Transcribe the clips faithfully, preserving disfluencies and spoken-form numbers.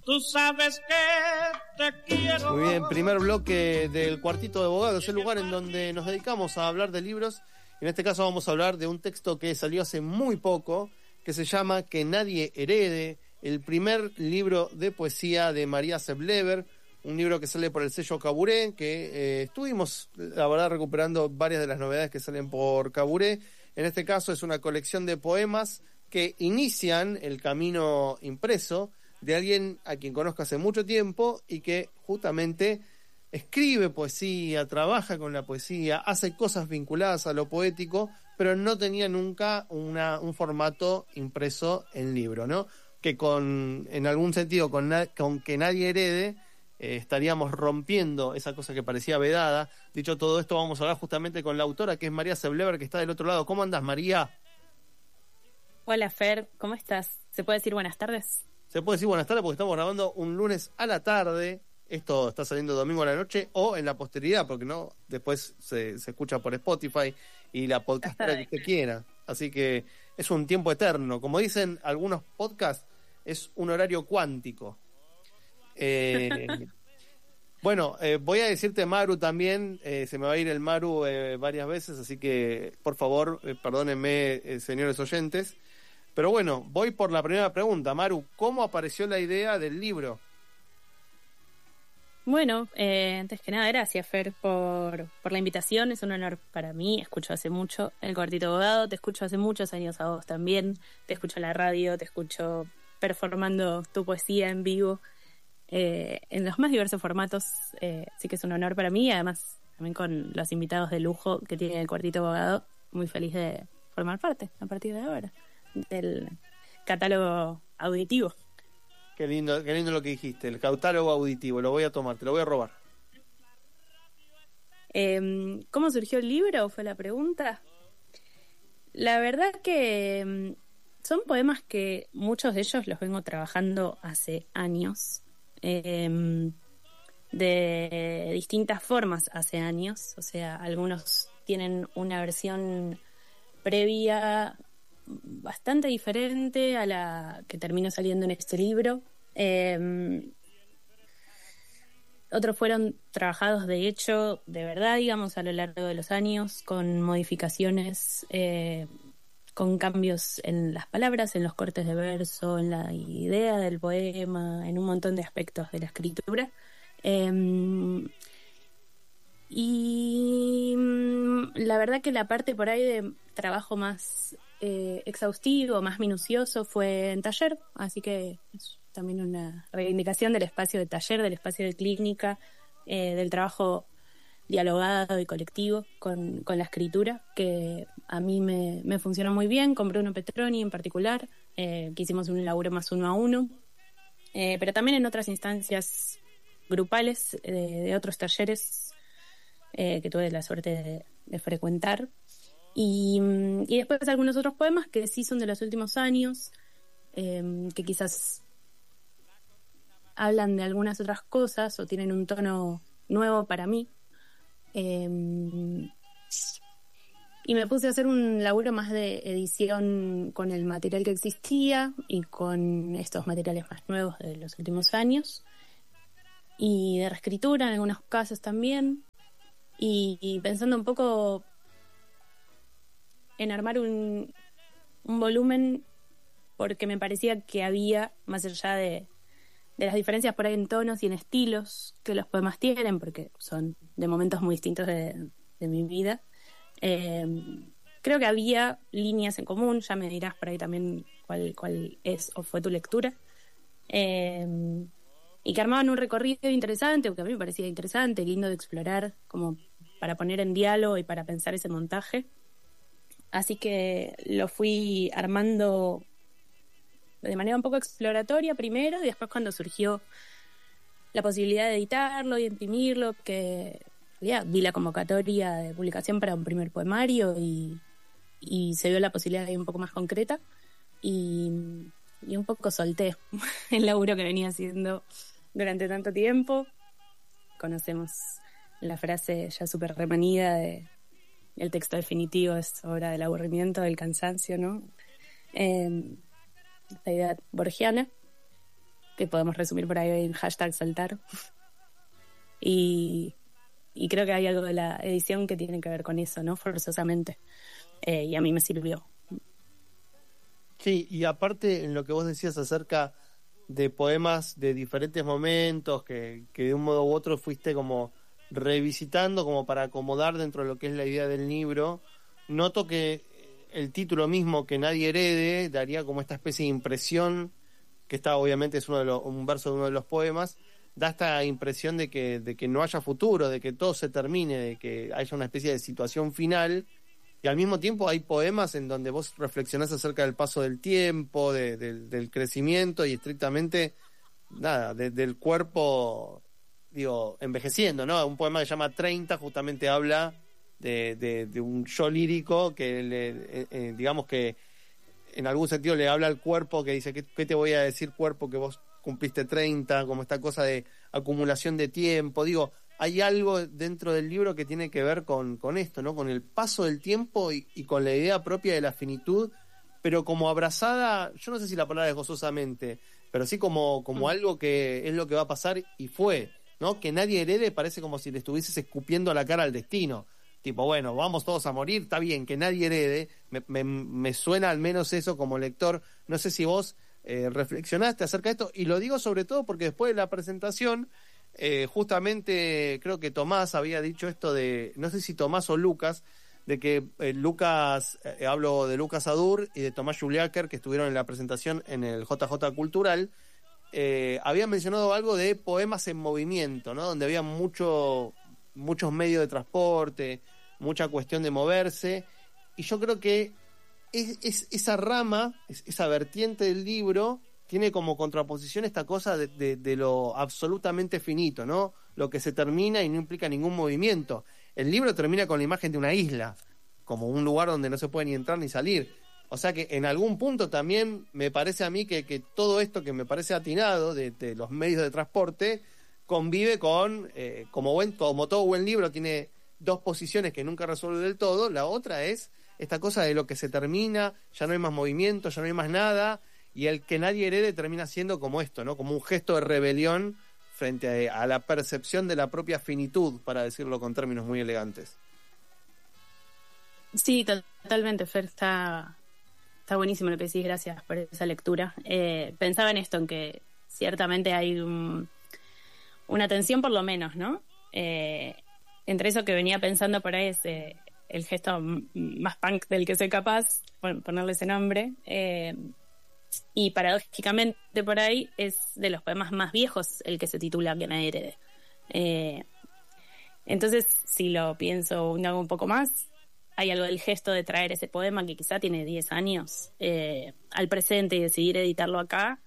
Tú sabes que te quiero. Muy bien, primer bloque del Cuartito de Abogados, el lugar en donde nos dedicamos a hablar de libros. En este caso vamos a hablar de un texto que salió hace muy poco, que se llama Que nadie herede, el primer libro de poesía de María Seblever, un libro que sale por el sello Caburé, que eh, estuvimos, la verdad, recuperando varias de las novedades que salen por Caburé. En este caso es una colección de poemas que inician el camino impreso de alguien a quien conozco hace mucho tiempo y que justamente escribe poesía, trabaja con la poesía, hace cosas vinculadas a lo poético, pero no tenía nunca una, un formato impreso en libro, ¿no? Que con, en algún sentido, con, na, con Que nadie herede, eh, estaríamos rompiendo esa cosa que parecía vedada. Dicho todo esto, vamos a hablar justamente con la autora, que es María Seblever, que está del otro lado. ¿Cómo andas, María? Hola, Fer, ¿cómo estás? ¿Se puede decir buenas tardes? Se puede decir buenas tardes porque estamos grabando un lunes a la tarde. Esto está saliendo domingo a la noche o en la posteridad, porque no después se, se escucha por Spotify y la podcastera que usted quiera. Así que es un tiempo eterno. Como dicen algunos podcasts, es un horario cuántico. Eh, bueno, eh, voy a decirte Maru también. Eh, se me va a ir el Maru eh, varias veces, así que por favor, eh, perdónenme, eh, señores oyentes. Pero bueno, voy por la primera pregunta. Maru, ¿cómo apareció la idea del libro? Bueno, eh, antes que nada, gracias, Fer, por, por la invitación. Es un honor para mí. Escucho hace mucho el Cuartito de Abogado. Te escucho hace muchos años a vos también. Te escucho en la radio, te escucho performando tu poesía en vivo, eh, en los más diversos formatos. Eh, así que es un honor para mí. Además, también con los invitados de lujo que tiene el Cuartito de Abogado. Muy feliz de formar parte a partir de ahora del catálogo auditivo. Qué lindo, qué lindo lo que dijiste, el catálogo auditivo, lo voy a tomar, te lo voy a robar. Eh, ¿Cómo surgió el libro? Fue la pregunta. La verdad que son poemas que muchos de ellos los vengo trabajando hace años, eh, de distintas formas hace años, o sea, algunos tienen una versión previa bastante diferente a la que terminó saliendo en este libro. Eh, otros fueron trabajados de hecho, de verdad, digamos, a lo largo de los años, con modificaciones, eh, con cambios en las palabras, en los cortes de verso, en la idea del poema, en un montón de aspectos de la escritura. Eh, y la verdad que la parte por ahí de trabajo más eh, exhaustivo, más minucioso fue en taller, así que es también una reivindicación del espacio de taller, del espacio de clínica, eh, del trabajo dialogado y colectivo con, con la escritura, que a mí me, me funcionó muy bien, con Bruno Petroni en particular, eh, que hicimos un laburo más uno a uno, eh, pero también en otras instancias grupales de, de otros talleres eh, que tuve la suerte de, de frecuentar. Y, y después algunos otros poemas que sí son de los últimos años, eh, que quizás hablan de algunas otras cosas o tienen un tono nuevo para mí. Eh, y me puse a hacer un laburo más de edición con el material que existía y con estos materiales más nuevos de los últimos años. Y de reescritura en algunos casos también. Y, y pensando un poco en armar un, un volumen, porque me parecía que había, más allá de, de las diferencias por ahí en tonos y en estilos que los poemas tienen, porque son de momentos muy distintos de, de mi vida, eh, creo que había líneas en común. Ya me dirás por ahí también cuál, cuál es o fue tu lectura, eh, y que armaban un recorrido interesante, o que a mí me parecía interesante, lindo de explorar, como para poner en diálogo y para pensar ese montaje. Así que lo fui armando de manera un poco exploratoria primero, y después cuando surgió la posibilidad de editarlo y imprimirlo, que ya vi la convocatoria de publicación para un primer poemario y, y se vio la posibilidad de ir un poco más concreta, y, y un poco solté el laburo que venía haciendo durante tanto tiempo. Conocemos la frase ya súper remanida de el texto definitivo es obra del aburrimiento, del cansancio, ¿no? Eh, la idea borgiana. que podemos resumir por ahí en hashtag saltar. y, y creo que hay algo de la edición que tiene que ver con eso, ¿no? Forzosamente. Eh, y a mí me sirvió. Sí, y aparte en lo que vos decías acerca de poemas de diferentes momentos que, que de un modo u otro fuiste como revisitando como para acomodar dentro de lo que es la idea del libro, noto que el título mismo, Que nadie herede, daría como esta especie de impresión, que está obviamente es uno de los, un verso de uno de los poemas, da esta impresión de que, de que no haya futuro, de que todo se termine, de que haya una especie de situación final. Y al mismo tiempo hay poemas en donde vos reflexionás acerca del paso del tiempo, de, de, del crecimiento y estrictamente, nada, de, del cuerpo, digo, envejeciendo, ¿no? Un poema que se llama treinta justamente habla de, de, de un yo lírico que, le, eh, eh, digamos que en algún sentido le habla al cuerpo, que dice, ¿qué, qué te voy a decir, cuerpo, que vos cumpliste treinta? Como esta cosa de acumulación de tiempo, digo... Hay algo dentro del libro que tiene que ver con, con esto, ¿no? Con el paso del tiempo y, y con la idea propia de la finitud, pero como abrazada, yo no sé si la palabra es gozosamente, pero sí como, como algo que es lo que va a pasar y fue, ¿no? Que nadie herede parece como si le estuvieses escupiendo a la cara al destino. Tipo, bueno, vamos todos a morir, está bien, que nadie herede. Me, me, me suena al menos eso como lector. No sé si vos eh, reflexionaste acerca de esto, y lo digo sobre todo porque después de la presentación... Eh, justamente creo que Tomás había dicho esto de, no sé si Tomás o Lucas, de que eh, Lucas, eh, hablo de Lucas Adur y de Tomás Juliáquer, que estuvieron en la presentación en el J J Cultural, eh, habían mencionado algo de poemas en movimiento, ¿no? Donde había mucho, muchos medios de transporte, mucha cuestión de moverse, y yo creo que es, es esa rama, es, esa vertiente del libro tiene como contraposición esta cosa de, de, de lo absolutamente finito, ¿no? Lo que se termina y no implica ningún movimiento. El libro termina con la imagen de una isla, como un lugar donde no se puede ni entrar ni salir. O sea que en algún punto también me parece a mí que, que todo esto que me parece atinado de, de los medios de transporte convive con, eh, como, buen, como todo buen libro tiene dos posiciones que nunca resuelve del todo. La otra es esta cosa de lo que se termina, ya no hay más movimiento, ya no hay más nada... Y el que nadie herede termina siendo como esto, ¿no? Como un gesto de rebelión frente a, a la percepción de la propia finitud, para decirlo con términos muy elegantes. Sí, totalmente, Fer, está, está buenísimo lo que decís, gracias por esa lectura. Eh, pensaba en esto, en que ciertamente hay un, una tensión por lo menos, ¿no? Eh, entre eso que venía pensando por ahí es eh, el gesto más punk del que soy capaz, bueno, ponerle ese nombre, eh, y paradójicamente por ahí es de los poemas más viejos el que se titula Que nadie herede. Eh, entonces, si lo pienso un poco más, hay algo del gesto de traer ese poema que quizá tiene diez años eh, al presente y decidir editarlo acá,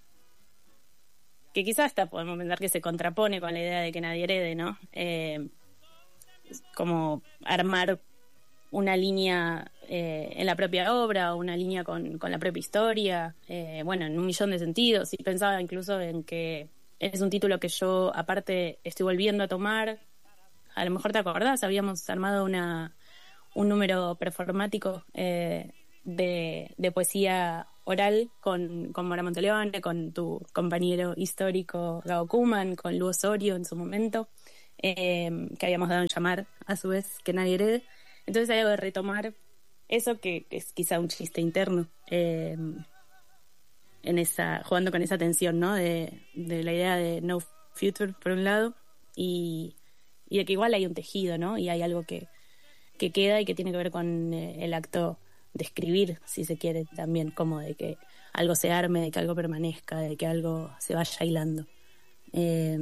que quizá hasta podemos pensar que se contrapone con la idea de que nadie herede, ¿no? Eh, como armar una línea eh, en la propia obra, una línea con, con la propia historia, eh, bueno, en un millón de sentidos. Y pensaba incluso en que es un título que yo, aparte, estoy volviendo a tomar. A lo mejor te acordás, habíamos armado una un número performático eh, de, de poesía oral con, con Mora Monteleone, con tu compañero histórico Gabo Kuman, con Lu Osorio en su momento, eh, que habíamos dado en llamar, a su vez, Que nadie herede. Entonces hay algo de retomar eso que, que es quizá un chiste interno, eh, en esa, jugando con esa tensión, ¿no? De, de la idea de no future, por un lado, y, y de que igual hay un tejido, ¿no? Y hay algo que, que queda y que tiene que ver con eh, el acto de escribir, si se quiere, también, como de que algo se arme, de que algo permanezca, de que algo se vaya hilando. Eh,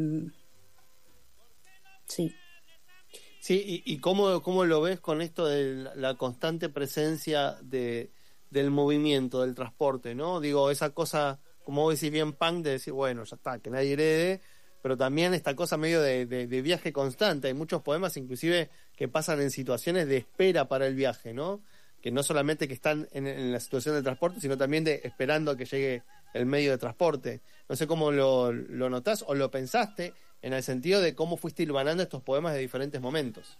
sí. Sí, y, y cómo, cómo lo ves con esto de la, la constante presencia de, del movimiento, del transporte, ¿no? Digo, esa cosa, como vos decís bien, punk, de decir, bueno, ya está, que nadie herede, pero también esta cosa medio de, de, de viaje constante. Hay muchos poemas inclusive que pasan en situaciones de espera para el viaje, ¿no? Que no solamente que están en, en la situación de transporte, sino también de esperando a que llegue el medio de transporte. No sé cómo lo, lo notás o lo pensaste en el sentido de cómo fuiste hilvanando estos poemas de diferentes momentos.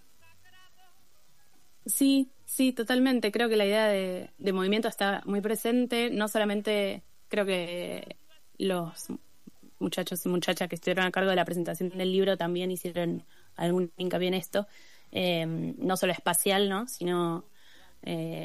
Sí, sí, totalmente. Creo que la idea de, de movimiento está muy presente. No solamente creo que los muchachos y muchachas que estuvieron a cargo de la presentación del libro también hicieron algún hincapié en esto, eh, no solo espacial, ¿no? Sino, eh,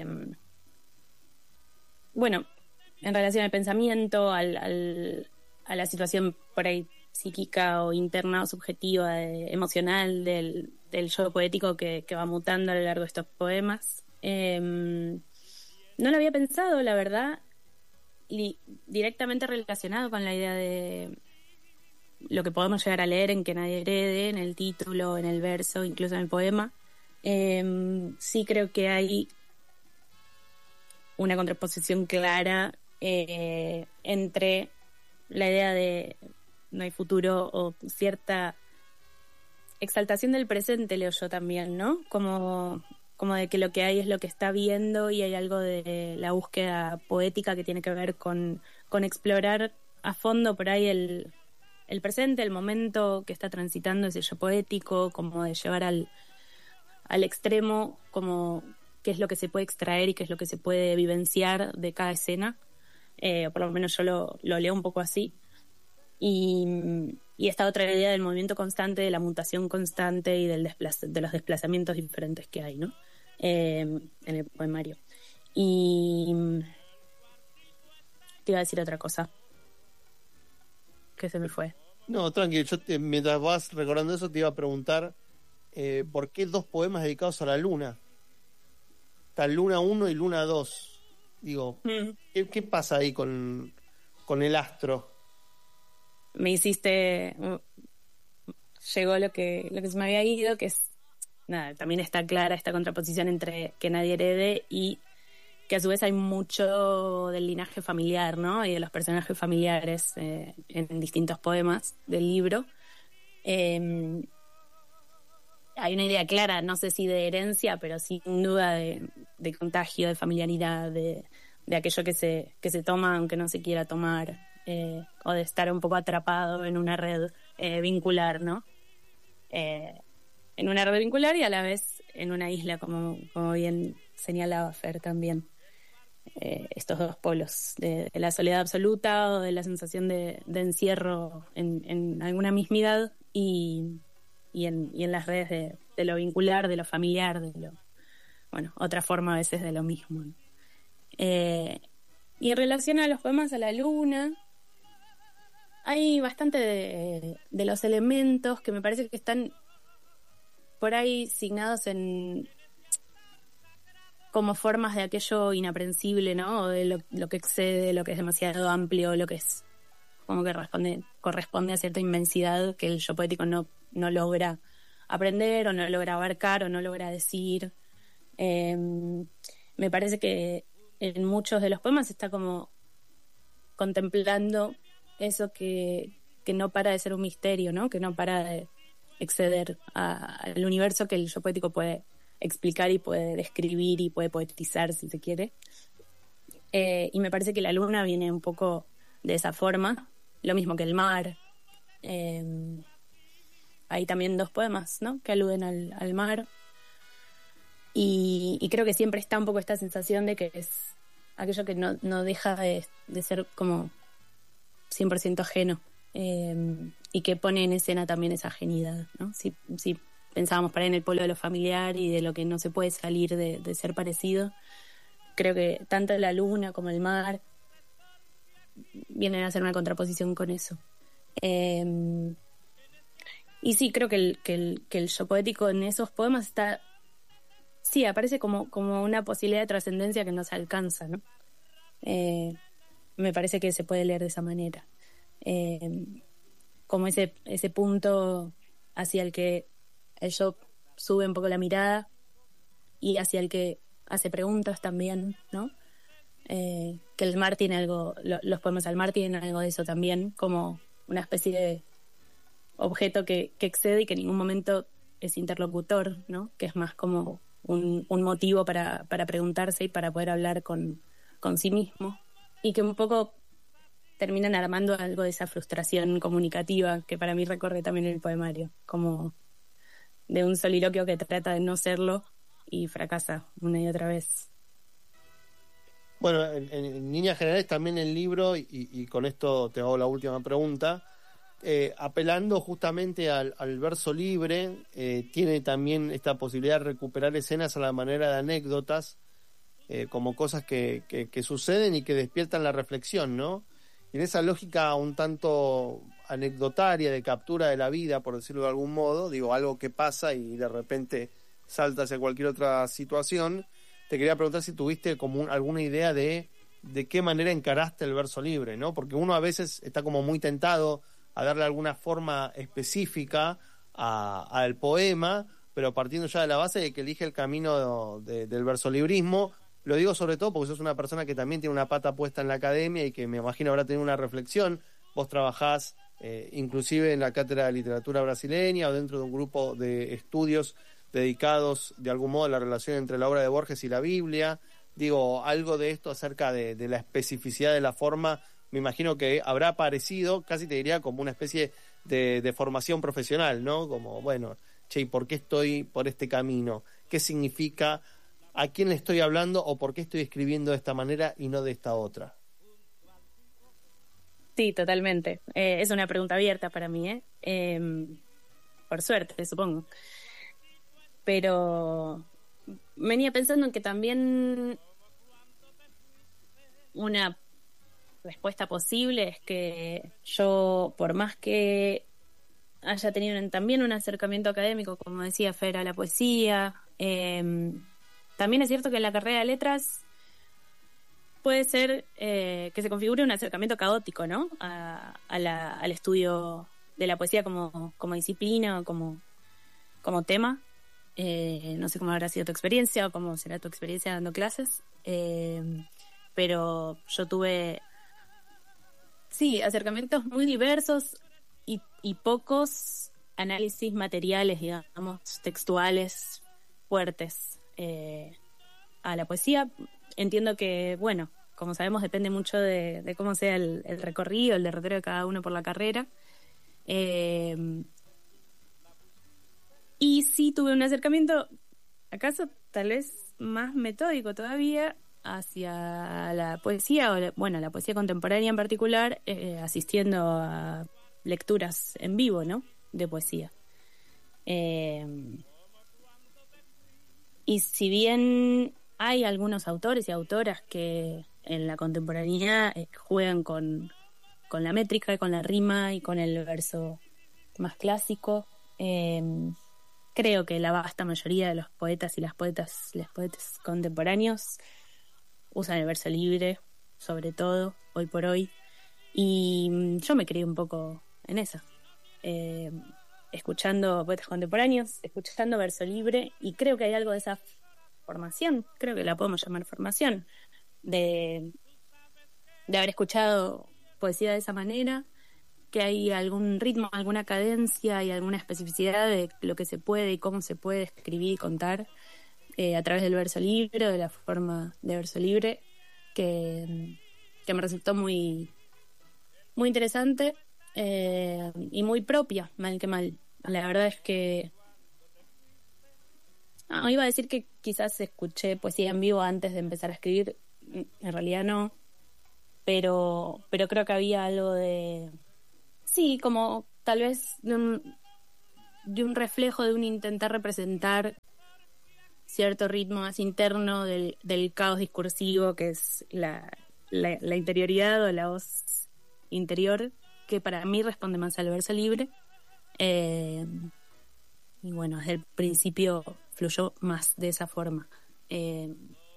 bueno, en relación al pensamiento, al, al, a la situación por ahí psíquica o interna o subjetiva, eh, emocional del, del yo poético que, que va mutando a lo largo de estos poemas. Eh, no lo había pensado, la verdad, y directamente relacionado con la idea de lo que podemos llegar a leer en Que nadie herede, en el título, en el verso, incluso en el poema. Eh, sí creo que hay una contraposición clara eh, entre la idea de no hay futuro o cierta exaltación del presente, leo yo también, ¿no? Como, como de que lo que hay es lo que está viendo, y hay algo de la búsqueda poética que tiene que ver con, con explorar a fondo por ahí el, el presente, el momento que está transitando ese yo poético, como de llevar al, al extremo, como qué es lo que se puede extraer y qué es lo que se puede vivenciar de cada escena. Eh, por lo menos yo lo, lo leo un poco así. Y, y esta otra idea del movimiento constante, de la mutación constante y del desplaza, de los desplazamientos diferentes que hay, ¿no? Eh, en el poemario. Y te iba a decir otra cosa que se me fue. No, tranquilo, yo te, mientras vas recordando eso te iba a preguntar eh, ¿por qué dos poemas dedicados a la luna? Está Luna uno y Luna dos. Digo, mm. ¿qué, qué pasa ahí con, con el astro? Me hiciste, llegó lo que lo que se me había ido, que es, nada, también está clara esta contraposición entre Que nadie herede y que a su vez hay mucho del linaje familiar, ¿no? Y de los personajes familiares eh, en distintos poemas del libro. Eh, hay una idea clara, no sé si de herencia, pero sin duda de, de contagio, de familiaridad, de, de aquello que se, que se toma aunque no se quiera tomar. Eh, o de estar un poco atrapado en una red eh, vincular, ¿no? Eh, en una red vincular y a la vez en una isla, como, como bien señalaba Fer también. Eh, estos dos polos, de, de la soledad absoluta o de la sensación de, de encierro en, en alguna mismidad y, y, en, y en las redes de, de lo vincular, de lo familiar, de lo, bueno, otra forma a veces de lo mismo, ¿no? Eh, y en relación a los poemas a la luna, hay bastante de, de los elementos que me parece que están por ahí signados en como formas de aquello inaprensible, ¿no? O de lo, lo que excede, lo que es demasiado amplio, lo que es como que responde, corresponde a cierta inmensidad que el yo poético no, no logra aprender o no logra abarcar o no logra decir. Eh, me parece que en muchos de los poemas está como contemplando eso que, que no para de ser un misterio, ¿no? Que no para de exceder a, al universo que el yo poético puede explicar y puede describir y puede poetizar, si se quiere. Eh, y me parece que la luna viene un poco de esa forma, lo mismo que el mar. Eh, hay también dos poemas, ¿no? Que aluden al, al mar. Y, y creo que siempre está un poco esta sensación de que es aquello que no, no deja de, de ser como cien por ciento ajeno, eh, y que pone en escena también esa ajenidad, ¿no? Si, si pensábamos para en el polo de lo familiar y de lo que no se puede salir de, de ser parecido, creo que tanto la luna como el mar vienen a hacer una contraposición con eso. Eh, y sí, creo que el, que, el, que el yo poético en esos poemas está, sí, aparece como, como una posibilidad de trascendencia que no se alcanza, ¿no? Eh, me parece que se puede leer de esa manera, eh, como ese ese punto hacia el que el yo sube un poco la mirada y hacia el que hace preguntas también, ¿no? Eh, que el mar tiene algo, lo, los poemas al mar tienen algo de eso también, como una especie de objeto que, que excede y que en ningún momento es interlocutor, ¿no? Que es más como un, un motivo para, para preguntarse y para poder hablar con, con sí mismo. Y que un poco terminan armando algo de esa frustración comunicativa que para mí recorre también el poemario, como de un soliloquio que trata de no serlo y fracasa una y otra vez. Bueno, en, en líneas generales también el libro, y, y con esto te hago la última pregunta, eh, apelando justamente al, al verso libre, eh, tiene también esta posibilidad de recuperar escenas a la manera de anécdotas, eh, como cosas que, que, que suceden y que despiertan la reflexión, ¿no? Y en esa lógica un tanto anecdotaria de captura de la vida, por decirlo de algún modo, digo, algo que pasa y de repente salta hacia cualquier otra situación, te quería preguntar si tuviste como un, alguna idea de de qué manera encaraste el verso libre, ¿no? Porque uno a veces está como muy tentado a darle alguna forma específica a, al poema, pero partiendo ya de la base de que elige el camino de, de, del versolibrismo. Lo digo sobre todo porque sos una persona que también tiene una pata puesta en la academia y que me imagino habrá tenido una reflexión. Vos trabajás eh, inclusive en la Cátedra de Literatura Brasileña o dentro de un grupo de estudios dedicados de algún modo a la relación entre la obra de Borges y la Biblia. Digo, algo de esto acerca de, de la especificidad de la forma, me imagino que habrá aparecido, casi te diría como una especie de, de formación profesional, ¿no? Como, bueno, che, ¿y por qué estoy por este camino? ¿Qué significa? ¿A quién le estoy hablando? ¿O por qué estoy escribiendo de esta manera y no de esta otra? Sí, totalmente. Eh, es una pregunta abierta para mí, ¿eh? Eh, por suerte, supongo. Pero venía pensando en que también una respuesta posible es que yo, por más que haya tenido un, también un acercamiento académico, como decía Fer, a la poesía, eh, también es cierto que en la carrera de letras puede ser eh, que se configure un acercamiento caótico, ¿no? A, a la, al estudio de la poesía como, como disciplina o como, como tema. Eh, no sé cómo habrá sido tu experiencia o cómo será tu experiencia dando clases, eh, pero yo tuve, sí, acercamientos muy diversos y, y pocos análisis materiales, digamos, textuales fuertes eh, a la poesía. Entiendo que, bueno, como sabemos, depende mucho de, de cómo sea el, el recorrido, el derrotero de cada uno por la carrera. Eh, Y sí tuve un acercamiento, acaso tal vez más metódico todavía, hacia la poesía, o la, bueno, la poesía contemporánea en particular, eh, asistiendo a lecturas en vivo, ¿no? De poesía. Eh, y si bien hay algunos autores y autoras que en la contemporaneidad eh, juegan con, con la métrica, con la rima y con el verso más clásico, eh, creo que la vasta mayoría de los poetas y las poetas, los poetas contemporáneos usan el verso libre, sobre todo, hoy por hoy. Y yo me crié un poco en eso. Eh, escuchando poetas contemporáneos, escuchando verso libre, y creo que hay algo de esa formación, creo que la podemos llamar formación, de, de haber escuchado poesía de esa manera, que hay algún ritmo, alguna cadencia y alguna especificidad de lo que se puede y cómo se puede escribir y contar eh, a través del verso libre o de la forma de verso libre, que, que me resultó muy, muy interesante eh, y muy propia, mal que mal. La verdad es que no, iba a decir que quizás escuché poesía en vivo antes de empezar a escribir, en realidad no, pero, pero creo que había algo de... Sí, como tal vez de un, de un reflejo, de un intentar representar cierto ritmo más interno del, del caos discursivo, que es la, la, la interioridad o la voz interior, que para mí responde más al verso libre. Eh, y bueno, desde el principio fluyó más de esa forma. Eh,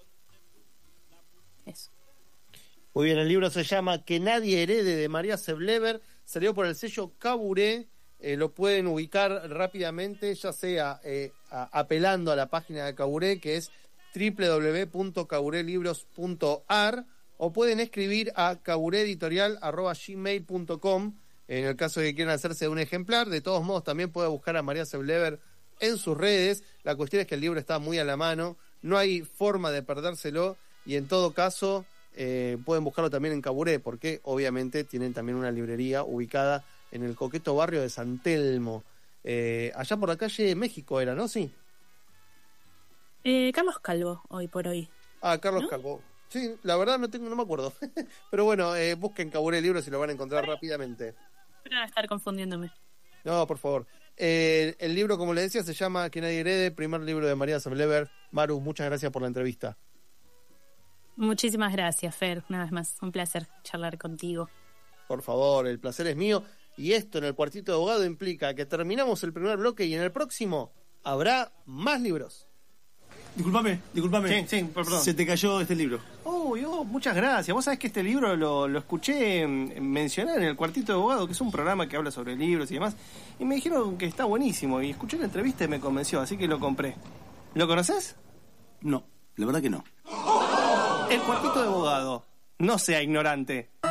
eso. Muy bien, el libro se llama Que nadie herede, de María Seblever. Salió por el sello Caburé. Eh, lo pueden ubicar rápidamente, ya sea eh, a, apelando a la página de Caburé, que es doble u doble u doble u punto caburelibros punto a r, o pueden escribir a cabureeditorial arroba gmail punto com en el caso de que quieran hacerse un ejemplar. De todos modos, también puede buscar a María Seblever en sus redes. La cuestión es que el libro está muy a la mano, no hay forma de perdérselo, y en todo caso eh, pueden buscarlo también en Caburé, porque obviamente tienen también una librería ubicada en el coqueto barrio de San Telmo, eh, allá por la calle México era, ¿no? Sí. Eh, Carlos Calvo, hoy por hoy. Ah, Carlos ¿No? Calvo. Sí, la verdad no tengo, no me acuerdo. Pero bueno, eh, busquen Caburé Libros y lo van a encontrar rápidamente. Espero no estar confundiéndome. No, por favor. Eh, el libro, como le decía, se llama Que nadie herede, primer libro de María Semlever. Maru, muchas gracias por la entrevista. Muchísimas gracias, Fer. Una vez más, un placer charlar contigo. Por favor, el placer es mío. Y esto en el Cuartito de Abogado implica que terminamos el primer bloque y en el próximo habrá más libros. Disculpame, disculpame. Sí, sí, perdón. Se te cayó este libro. Oh, yo, muchas gracias. Vos sabés que este libro lo, lo escuché mencionar en el Cuartito de Abogado, que es un programa que habla sobre libros y demás. Y me dijeron que está buenísimo. Y escuché la entrevista y me convenció, así que lo compré. ¿Lo conoces? No, la verdad que no. El Cuartito de Abogado. No sea ignorante.